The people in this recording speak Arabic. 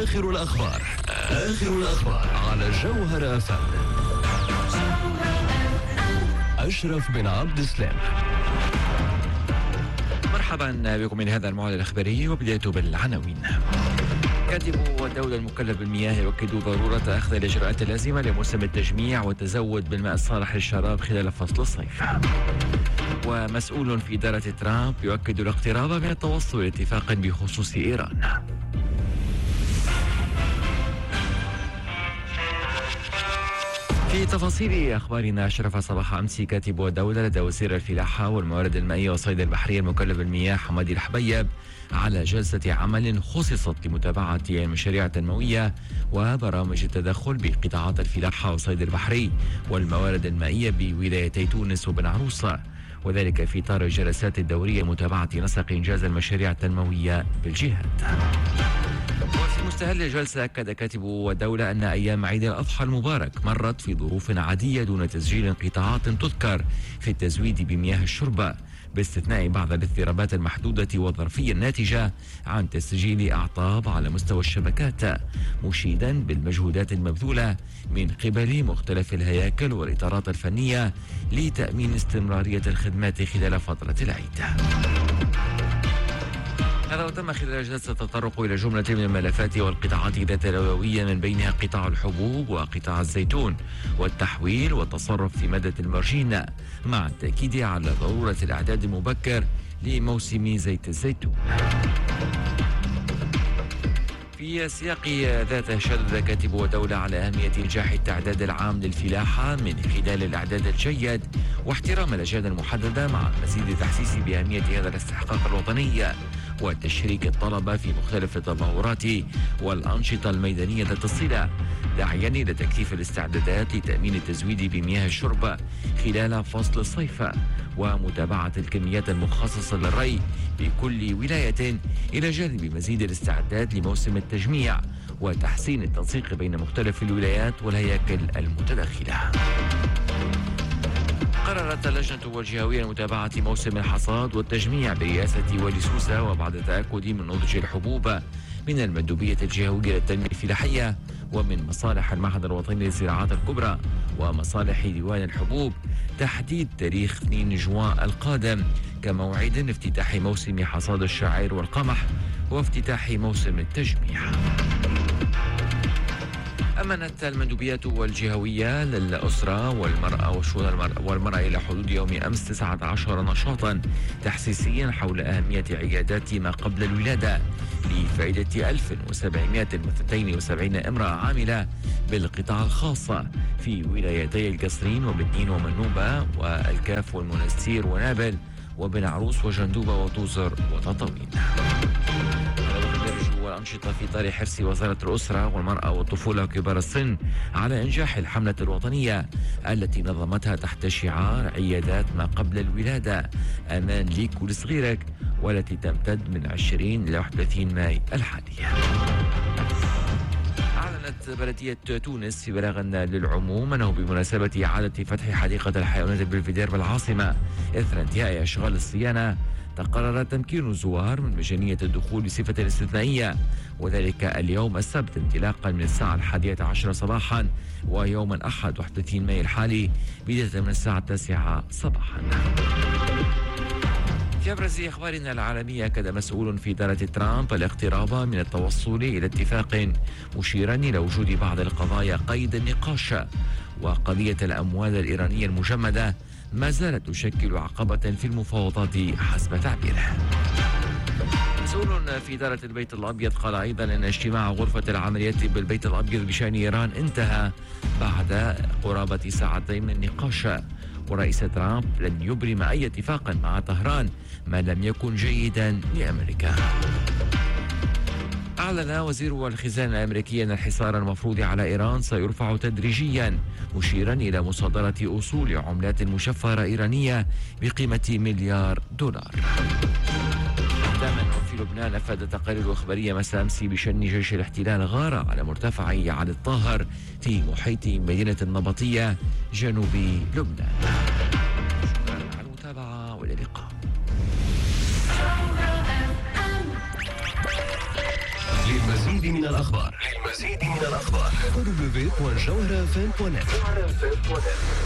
آخر الأخبار على جوهر أفهم. أشرف بن عبد السلام. مرحبا بكم من هذا الموعد الإخباري، وبدايته بالعناوين. كاتب الدولة المكلف بالمياه يؤكد ضرورة أخذ الإجراءات اللازمة لموسم التجميع والتزود بالماء الصالح للشراب خلال فصل الصيف. ومسؤول في إدارة ترامب يؤكد الاقتراب من التوصل لاتفاق بخصوص إيران. في تفاصيل أخبارنا، أشرف صباح أمس كاتب الدولة لدى وزير الفلاحة والموارد المائية والصيد البحري المكلف بالمياه حمادي الحبيب على جلسة عمل خصصت لمتابعة المشاريع التنموية وبرامج التدخل بقطاعات الفلاحة والصيد البحري والموارد المائية بولايتي تونس وبن عروسة، وذلك في إطار الجلسات الدورية متابعة نسق إنجاز المشاريع التنموية بالجهات. وفي مستهل الجلسة أكد كاتب الدولة أن أيام عيد الأضحى المبارك مرت في ظروف عادية دون تسجيل انقطاعات تذكر في التزويد بمياه الشرب، باستثناء بعض الاضطرابات المحدودة والظرفية الناتجة عن تسجيل أعطاب على مستوى الشبكات، مشيدا بالمجهودات المبذولة من قبل مختلف الهياكل والإطارات الفنية لتأمين استمرارية الخدمات خلال فترة العيد. هذا وتم خلال الجلسة التطرق إلى جملة من الملفات والقطاعات ذات الأولوية، من بينها قطاع الحبوب وقطاع الزيتون والتحويل والتصرف في مادة المرجين، مع التأكيد على ضرورة الإعداد المبكر لموسم زيت الزيتون. في سياق ذاته شدد كاتب الدولة على أهمية إنجاح التعداد العام للفلاحة من خلال الإعداد الجيد واحترام الأجندة المحددة، مع مزيد التحسيس بأهمية هذا الاستحقاق الوطني وتشريك الطلبة في مختلف التظاهرات والأنشطة الميدانية ذات الصلة، داعيا إلى تكثيف الاستعدادات لتأمين التزويد بمياه الشرب خلال فصل الصيف ومتابعة الكميات المخصصة للري بكل ولاية، إلى جانب مزيد الاستعداد لموسم التجميع وتحسين التنسيق بين مختلف الولايات والهياكل المتداخلة. قررت اللجنة الجهوية متابعة موسم الحصاد والتجميع برئاسة والي سوسة، وبعد تأكد من نضج الحبوب من المندوبية الجهوية للتنمية الفلاحية ومن مصالح المعهد الوطني للزراعات الكبرى ومصالح ديوان الحبوب، تحديد تاريخ 2 جوان القادم كموعد افتتاح موسم حصاد الشعير والقمح وافتتاح موسم التجميع. أمنت المندوبيات الجهوية للأسرة والمرأة وشؤون والمرأة إلى حدود يوم أمس 19 نشاطا تحسيسيا حول أهمية عيادات ما قبل الولادة لفائدة 1772 امرأة عاملة بالقطاع الخاص في ولايتي القصرين وبنين ومنوبة والكاف والمنستير ونابل وبن عروس وجندوبة وطوزر وتطاوين. والأنشطة في إطار حرص وزارة الأسرة والمرأة والطفولة وكبار السن على إنجاح الحملة الوطنية التي نظمتها تحت شعار عيادات ما قبل الولادة، أمان ليك ولصغيرك، والتي تمتد من 20 إلى 31 ماي الحالي. أعلنت بلدية تونس في بلاغ للعموم أنه بمناسبة إعادة فتح حديقة الحيوانات بلفيدير بالعاصمة إثر انتهاء أشغال الصيانة، تقرر تمكين الزوار من مجانية الدخول بصفة استثنائية، وذلك اليوم السبت انطلاقا من الساعة 11 صباحا، ويوم الأحد 31 ماي الحالي بداية من الساعة 9 صباحا. في أبرز أخبارنا العالمية، أكد مسؤول في إدارة ترامب الاقتراب من التوصل إلى اتفاق، مشيرا إلى وجود بعض القضايا قيد النقاش، وقضية الأموال الإيرانية المجمدة ما زالت تشكل عقبة في المفاوضات حسب تعبيره. مسؤول في إدارة البيت الأبيض قال أيضا أن اجتماع غرفة العمليات بالبيت الأبيض بشأن إيران انتهى بعد قرابة ساعتين من النقاش، ورئيس ترامب لن يبرم أي اتفاق مع طهران ما لم يكن جيدا لأمريكا. أعلن وزير الخزانة الأمريكي أن الحصار المفروض على إيران سيرفع تدريجيا، مشيرا إلى مصادرة أصول عملات مشفرة إيرانية بقيمة $1,000,000. في لبنان أفادت تقارير إخبارية مساء أمس بشأن جيش الاحتلال غارة على مرتفعي علي الطاهر في محيط مدينة النبطية جنوب لبنان. شكرا على المتابعة وإلى اللقاء. للمزيد من الأخبار www.jawharafm.net